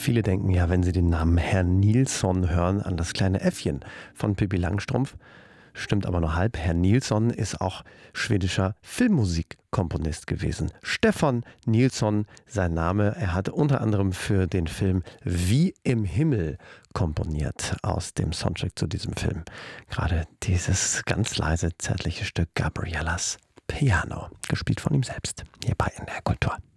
Viele denken ja, wenn sie den Namen Herr Nilsson hören, an das kleine Äffchen von Pippi Langstrumpf. Stimmt aber nur halb. Herr Nilsson ist auch schwedischer Filmmusikkomponist gewesen. Stefan Nilsson, sein Name. Er hat unter anderem für den Film Wie im Himmel komponiert aus dem Soundtrack zu diesem Film. Gerade dieses ganz leise, zärtliche Stück Gabriellas Piano, gespielt von ihm selbst, hier bei NDR Kultur.